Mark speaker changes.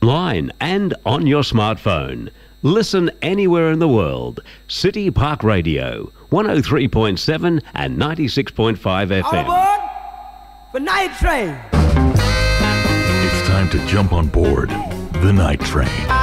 Speaker 1: online and on your smartphone. Listen anywhere in the world. City Park Radio, 103.7 and 96.5 FM.
Speaker 2: All aboard for Night Train.
Speaker 3: It's time to jump on board the Night Train.